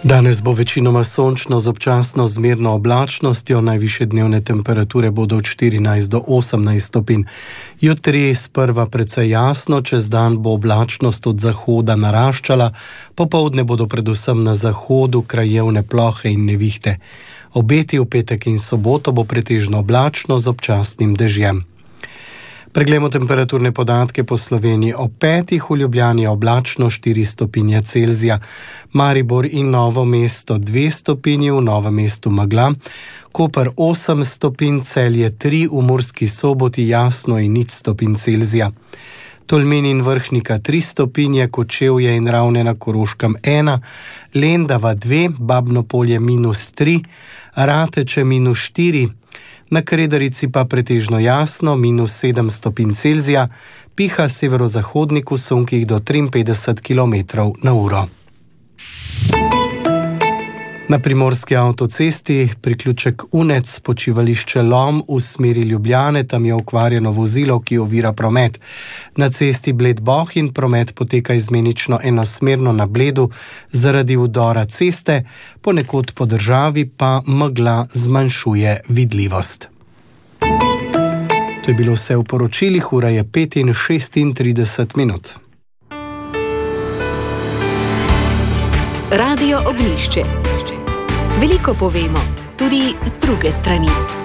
Danes bo večinoma sončno z občasno zmerno oblačnostjo, najvišje dnevne temperature bodo od 14 do 18 stopinj. Jutri sprva precej jasno, čez dan bo oblačnost od zahoda naraščala, popoldne bodo predvsem na zahodu krajevne plohe in nevihte. Obeti v petek in soboto bo pretežno oblačno z občasnim dežjem. Preglejmo temperaturne podatke po Sloveniji. Ob 5 v Ljubljani je oblačno 4 stopinje Celzija, Maribor in Novo mesto 2 stopinji, v Novem mestu megla, Koper 8 stopinj, Celje 3, v Murski Soboti jasno in 0 stopinj Celzija. Tolmin in Vrhnika 3 stopinje, Kočevje in Ravne na Koroškem 1, Lendava 2, Babno Polje -3, Rateče -4, na Kredarici pa pretežno jasno, -7 stopinj Celzija, piha severozahodnik v sunkih do 53 km/h. Na primorski avtocesti priključek Unec, počivališče Lom v smeri Ljubljane, tam je okvarjeno vozilo, ki ovira promet. Na cesti Bled-Bohinj promet poteka izmenično enosmerno na Bledu zaradi vdora ceste, ponekod po državi pa megla zmanjšuje vidljivost. To je bilo vse v poročilih, ura je 5:36. Radio Ognjišče. Veliko povemo, tudi z druge strani.